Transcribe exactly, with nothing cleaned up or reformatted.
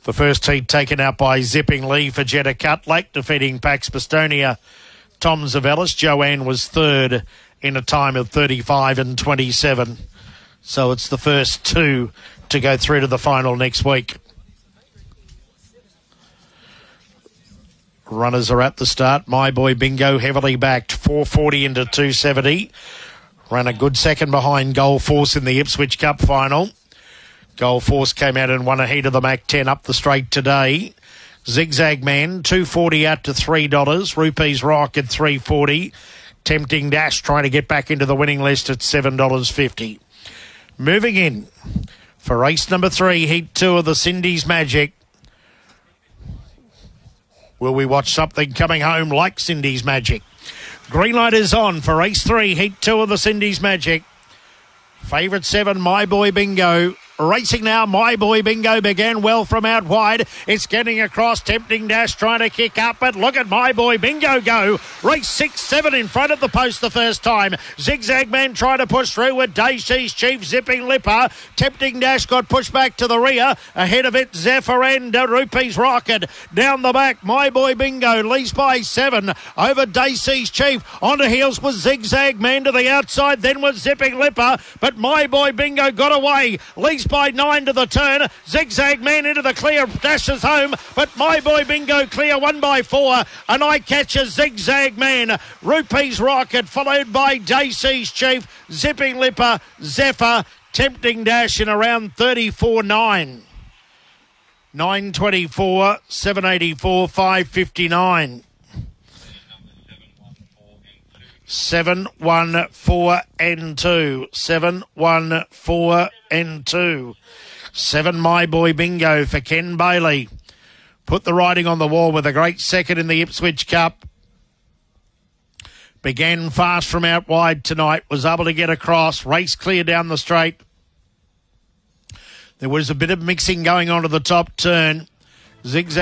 The first heat taken out by Zipping Lee for Jetta Cutlake, defeating Pax Bastonia. Tom Zavellis. Joanne was third in a time of thirty-five and twenty-seven. So it's the first two to go through to the final next week. Runners are at the start. My Boy Bingo heavily backed, four forty into two seventy. Ran a good second behind Gold Force in the Ipswich Cup final. Gold Force came out and won a heat of the Mac ten up the straight today. Zigzag Man, two forty out to three dollars. Rupees Rock at three forty. Tempting Dash trying to get back into the winning list at seven dollars fifty. Moving in for race number three, heat two of the Cindy's Magic. Will we watch something coming home like Cindy's Magic? Green light is on for race three, heat two of the Cindy's Magic. Favourite seven, My Boy Bingo. Racing now, My Boy Bingo began well from out wide. It's getting across, Tempting Dash trying to kick up, but look at My Boy Bingo go. Race six, seven in front of the post the first time. Zigzag Man trying to push through with Daisy's Chief, Zipping Lipper. Tempting Dash got pushed back to the rear. Ahead of it, Zephyr and uh, Rupees Rocket. Down the back, My Boy Bingo leads by seven over Daisy's Chief. Onto heels was Zigzag Man to the outside, then was Zipping Lipper, but My Boy Bingo got away. Leads by nine to the turn. Zigzag Man into the clear, dashes home, but My Boy Bingo clear one by four, and I catch a Zigzag Man. Rupees Rocket followed by Daisy's Chief, Zipping Lipper, Zephyr, Tempting Dash in around thirty-four nine. nine twenty-four, seven eighty-four, five fifty-nine. seven one four and two. seven one four and two. seven My Boy Bingo for Ken Bailey. Put the writing on the wall with a great second in the Ipswich Cup. Began fast from out wide tonight. Was able to get across. Race clear down the straight. There was a bit of mixing going on to the top turn. Zigzag.